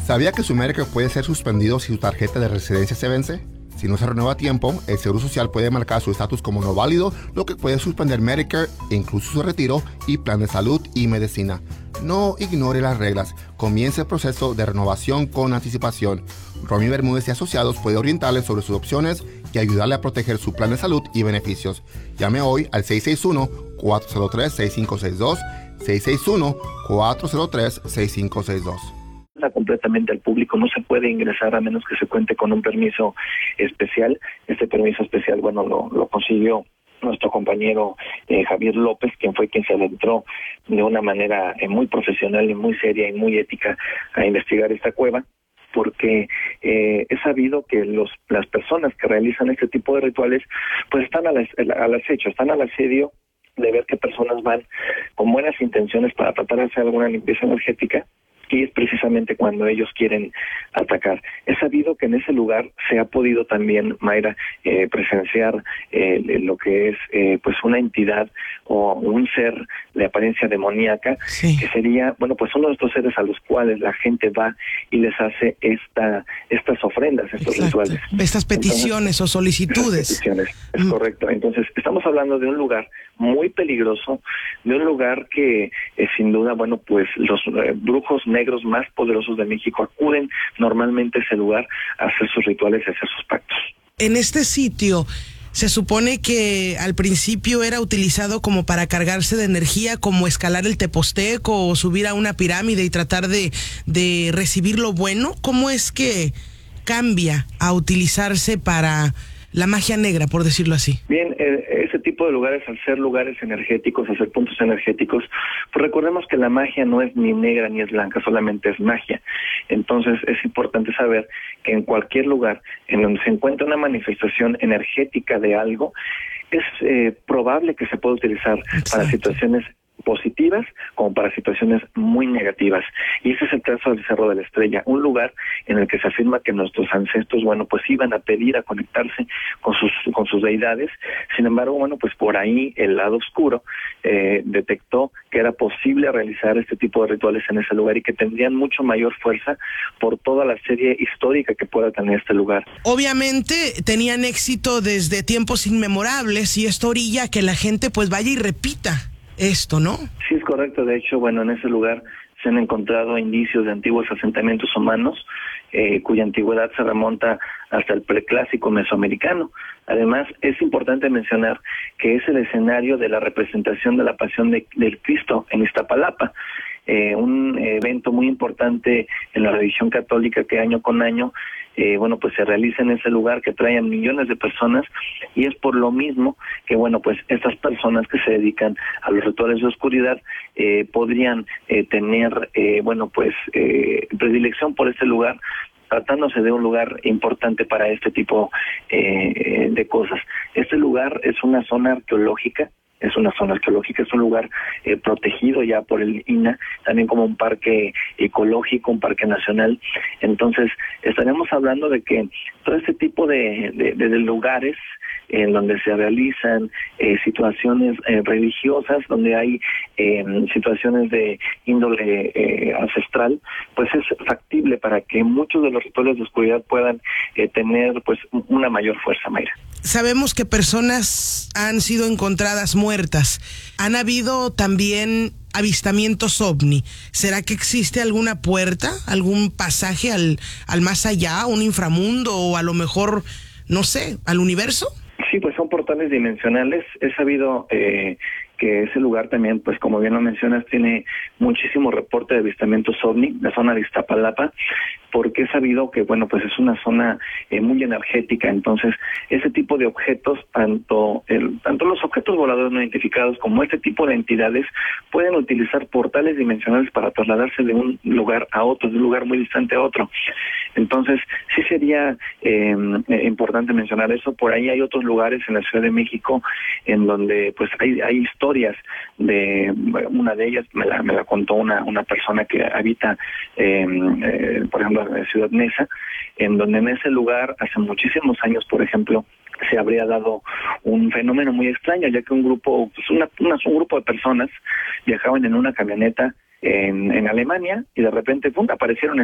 ¿Sabía que su Medicare puede ser suspendido si su tarjeta de residencia se vence? Si no se renueva a tiempo, el Seguro Social puede marcar su estatus como no válido, lo que puede suspender Medicare, incluso su retiro y plan de salud y medicina. No ignore las reglas. Comience el proceso de renovación con anticipación. Romy Bermúdez y Asociados puede orientarle sobre sus opciones y ayudarle a proteger su plan de salud y beneficios. Llame hoy al 661-403-6562, 661-403-6562. Completamente al público, no se puede ingresar a menos que se cuente con un permiso especial. Este permiso especial, lo consiguió nuestro compañero Javier López, quien se adentró de una manera muy profesional y muy seria y muy ética a investigar esta cueva, porque es sabido que las personas que realizan este tipo de rituales pues están al acecho, están al asedio de ver qué personas van con buenas intenciones para tratar de hacer alguna limpieza energética, y es precisamente cuando ellos quieren atacar. Es sabido que en ese lugar se ha podido también, Mayra, presenciar lo que es pues una entidad o un ser de apariencia demoníaca, sí, que sería, pues uno de estos seres a los cuales la gente va y les hace estas ofrendas, estos rituales. Estas peticiones. Entonces, o solicitudes. Es correcto. Entonces, estamos hablando de un lugar muy peligroso, de un lugar que sin duda, pues los brujos negros más poderosos de México acuden normalmente a ese lugar a hacer sus rituales y a hacer sus pactos. En este sitio se supone que al principio era utilizado como para cargarse de energía, como escalar el Teposteco o subir a una pirámide y tratar de recibir lo bueno. ¿Cómo es que cambia a utilizarse para la magia negra, por decirlo así? Bien, ese tipo de lugares, al ser lugares energéticos, al ser puntos energéticos, pues recordemos que la magia no es ni negra ni es blanca, solamente es magia. Entonces es importante saber que en cualquier lugar en donde se encuentra una manifestación energética de algo, es probable que se pueda utilizar para situaciones positivas como para situaciones muy negativas. Y ese es el caso del Cerro de la Estrella, un lugar en el que se afirma que nuestros ancestros, pues iban a pedir a conectarse con sus deidades. Sin embargo, pues por ahí el lado oscuro detectó que era posible realizar este tipo de rituales en ese lugar y que tendrían mucho mayor fuerza por toda la serie histórica que pueda tener este lugar. Obviamente tenían éxito desde tiempos inmemorables y esto orilla que la gente pues vaya y repita esto, ¿no? Sí, es correcto. De hecho, en ese lugar se han encontrado indicios de antiguos asentamientos humanos, cuya antigüedad se remonta hasta el preclásico mesoamericano. Además, es importante mencionar que es el escenario de la representación de la Pasión del Cristo en Iztapalapa, un evento muy importante en la religión católica que año con año pues se realiza en ese lugar, que trae a millones de personas, y es por lo mismo que pues estas personas que se dedican a los rituales de oscuridad podrían tener predilección por este lugar, tratándose de un lugar importante para este tipo de cosas. Este lugar es una zona arqueológica. Es un lugar protegido ya por el INAH, también como un parque ecológico, un parque nacional. Entonces, estaremos hablando de que todo este tipo de lugares en donde se realizan situaciones religiosas, donde hay situaciones de índole ancestral, pues es factible para que muchos de los rituales de oscuridad puedan tener pues una mayor fuerza, Mayra. Sabemos que personas han sido encontradas muertas. Han habido también avistamientos ovni. ¿Será que existe alguna puerta, algún pasaje al más allá, un inframundo o a lo mejor, no sé, al universo? Sí, pues son portales dimensionales. He sabido que ese lugar también, pues como bien lo mencionas, tiene muchísimo reporte de avistamientos ovni, la zona de Iztapalapa, porque he sabido que, pues es una zona muy energética. Entonces, ese tipo de objetos, tanto los objetos voladores no identificados como este tipo de entidades, pueden utilizar portales dimensionales para trasladarse de un lugar a otro, de un lugar muy distante a otro. Entonces, sí sería importante mencionar eso. Por ahí hay otros lugares en la Ciudad de México en donde pues hay historias de una de ellas, me la contó una persona que habita por ejemplo en Ciudad Neza, en donde en ese lugar hace muchísimos años, por ejemplo, se habría dado un fenómeno muy extraño, ya que un grupo de personas viajaban en una camioneta en Alemania y de repente aparecieron